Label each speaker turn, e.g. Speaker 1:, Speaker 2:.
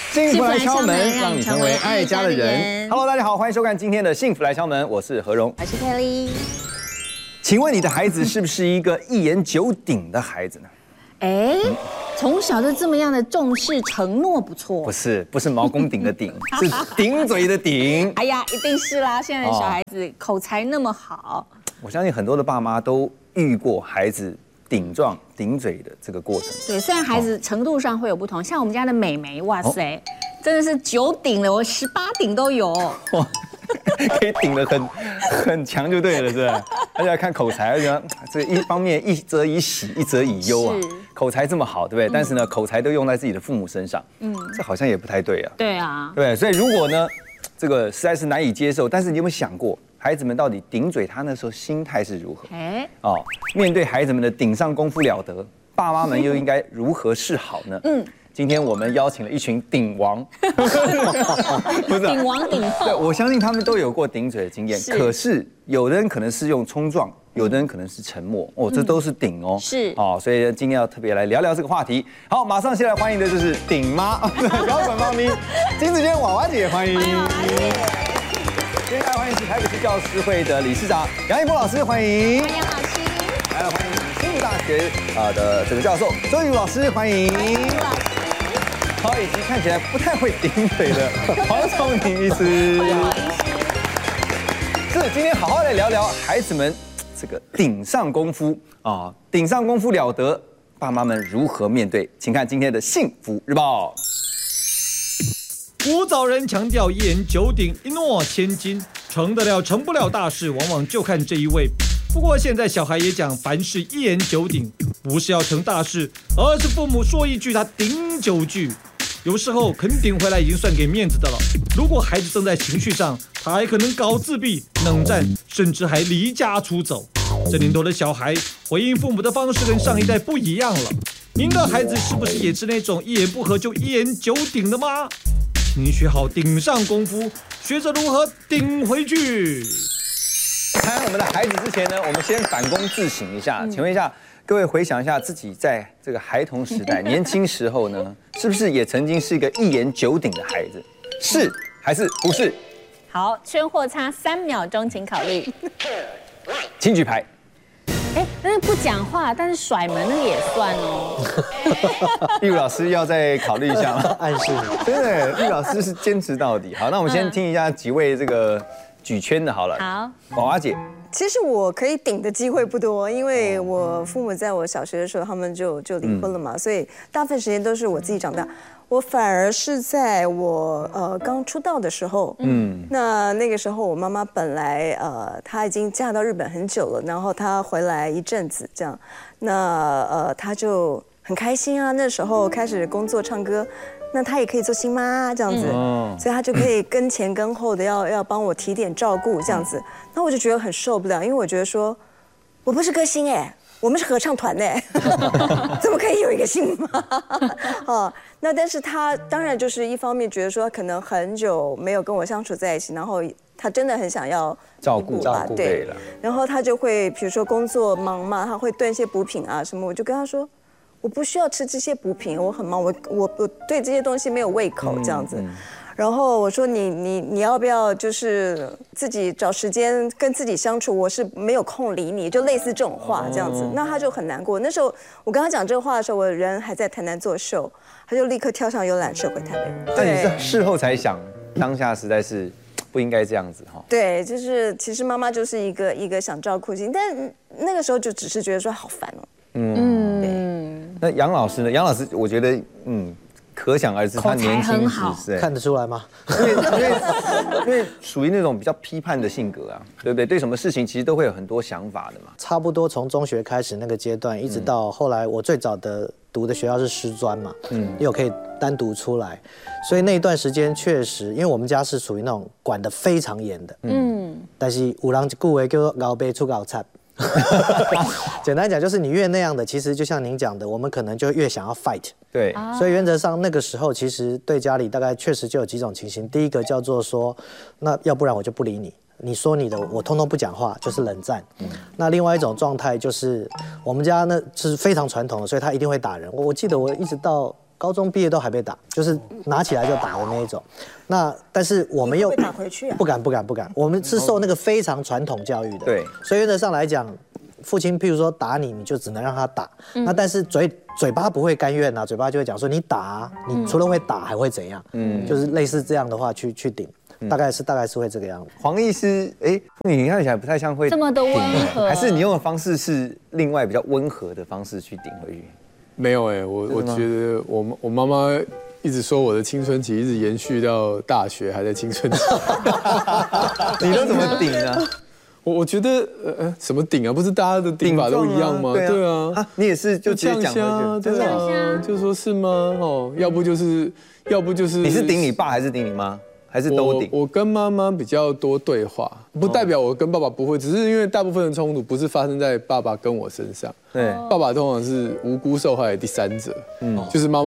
Speaker 1: 幸福来敲门，让你成为爱家的人。Hello， 大家好，欢迎收看今天的幸福来敲门，我是何荣，
Speaker 2: 我是 Kelly。
Speaker 1: 请问你的孩子是不是一个一言九鼎的孩子呢？
Speaker 2: 从小就这么样的重视承诺，不错。
Speaker 1: 不是毛公鼎的鼎，是顶嘴的顶。
Speaker 2: 哎呀，一定是啦！现在的小孩子口才那么好，
Speaker 1: 我相信很多的爸妈都遇过孩子顶撞、顶嘴的这个过程。
Speaker 2: 对，虽然孩子程度上会有不同，像我们家的美眉，哇塞，真的是9鼎了，我18鼎都有。
Speaker 1: 哇，可以顶得很强就对了，是不是？而且要看口才，而且这一方面一则以喜，一则以忧啊。口才这么好，对不对？但是呢，口才都用在自己的父母身上，这好像也不太对啊。
Speaker 2: 对啊，
Speaker 1: 对，所以如果呢，这个实在是难以接受，但是你有没有想过，孩子们到底顶嘴他那时候心态是如何？面对孩子们的顶上功夫了得，爸妈们又应该如何是好呢？今天我们邀请了一群顶王，不是
Speaker 2: 顶王顶后。
Speaker 1: 对，我相信他们都有过顶嘴的经验。可是有的人可能是用冲撞，有的人可能是沉默。这都是顶哦。是所以今天要特别来聊聊这个话题。好，马上先来欢迎的就是顶妈，摇滚妈咪金子娟娃娃姐，欢迎。接下来欢迎是台北市教师会的理事长杨一波老师，欢迎。
Speaker 2: 欢迎老师。
Speaker 1: 还有欢迎新竹大学的这个教授周瑜老师，欢迎。好，以及看起来不太会顶嘴的黄聪明医师。是，今天好好来聊聊孩子们这个顶上功夫顶上功夫了得，爸妈们如何面对？请看今天的幸福日报。
Speaker 3: 古早人强调一言九鼎，一诺千金，成得了成不了大事，往往就看这一位。不过现在小孩也讲，凡事一言九鼎，不是要成大事，而是父母说一句他顶9句。有时候肯顶回来已经算给面子的了。如果孩子正在情绪上，他还可能搞自闭、冷战，甚至还离家出走。这年头的小孩回应父母的方式跟上一代不一样了。您的孩子是不是也是那种一言不合就一言九鼎的吗？请学好顶上功夫，学着如何顶回去。
Speaker 1: 谈我们的孩子之前呢，我们先反躬自省一下。请问一下各位，回想一下自己在这个孩童时代、年轻时候呢，是不是也曾经是一个一言九鼎的孩子？是还是不是？
Speaker 2: 好，圈或叉3秒钟，请考虑。
Speaker 1: 请举牌。
Speaker 2: 那个不讲话，但是甩门那个也算哦。
Speaker 1: 玉老师要再考虑一下吗？
Speaker 4: 暗示你，
Speaker 1: 真的，玉老师是坚持到底。好，那我们先听一下几位这个举圈的好了。
Speaker 2: 好，
Speaker 1: 娃娃姐。
Speaker 5: 其实我可以顶的机会不多，因为我父母在我小学的时候他们就离婚了嘛，所以大部分时间都是我自己长大。我反而是在我刚出道的时候，那个时候我妈妈本来她已经嫁到日本很久了，然后她回来一阵子这样，那她就很开心啊，那时候开始工作唱歌。那她也可以做新妈这样子，所以她就可以跟前跟后的要帮我提点照顾这样子。那我就觉得很受不了，因为我觉得说，我不是歌星我们是合唱团怎么可以有一个新妈？那但是她当然就是一方面觉得说可能很久没有跟我相处在一起，然后她真的很想要
Speaker 1: 照顾
Speaker 5: 对了，然后她就会比如说工作忙嘛，她会炖一些补品啊什么，我就跟她说。我不需要吃这些补品，我很忙，我对这些东西没有胃口这样子。然后我说你要不要就是自己找时间跟自己相处？我是没有空理你，就类似这种话这样子。那他就很难过。那时候我跟他讲这个话的时候，我人还在台南做秀，他就立刻跳上游览车回台北。
Speaker 1: 但你是事后才想，当下实在是不应该这样子哈。
Speaker 5: 对，就是其实妈妈就是一个想照顾型，但那个时候就只是觉得说好烦哦。
Speaker 1: 那杨老师呢？杨老师，我觉得，可想而知，他年轻时
Speaker 4: 看得出来吗？
Speaker 1: 因为属于那种比较批判的性格啊，对不对？对什么事情其实都会有很多想法的嘛。
Speaker 4: 差不多从中学开始那个阶段，一直到后来，我最早的读的学校是师专嘛，又可以单独出来，所以那一段时间确实，因为我们家是属于那种管得非常严的，但是有人一句话叫做熬杯出熬菜。简单讲就是你越那样的，其实就像您讲的，我们可能就越想要 fight。
Speaker 1: 对，
Speaker 4: 所以原则上那个时候，其实对家里大概确实就有几种情形。第一个叫做说，那要不然我就不理你，你说你的，我通通不讲话，就是冷战。那另外一种状态就是，我们家呢是非常传统的，所以他一定会打人。我记得我一直到高中毕业都还被打，就是拿起来就打的那一种。那但是我们又
Speaker 5: 打回去啊？
Speaker 4: 不敢，我们是受那个非常传统教育的。
Speaker 1: 对，
Speaker 4: 所以原则上来讲，父亲譬如说打你，你就只能让他打。那但是嘴巴不会甘愿啊，嘴巴就会讲说你打啊，你除了会打还会怎样？就是类似这样的话去顶。大概是会这个样子。
Speaker 1: 黄医师，你看起来不太像会
Speaker 2: 这么的温和，
Speaker 1: 还是你用的方式是另外比较温和的方式去顶回去？
Speaker 6: 没有我觉得我妈妈一直说我的青春期一直延续到大学还在青春期。
Speaker 1: 你都怎么顶呢？
Speaker 6: 我觉得什么顶啊？不是大家的顶法都一样吗？对啊，
Speaker 1: 你也是就直接讲回去，
Speaker 6: 对啊，就说是吗？要不就是，你
Speaker 1: 是顶你爸还是顶你妈？还是都顶？
Speaker 6: 我跟妈妈比较多对话，不代表我跟爸爸不会，只是因为大部分的冲突不是发生在爸爸跟我身上。对，爸爸通常是无辜受害的第三者，就是妈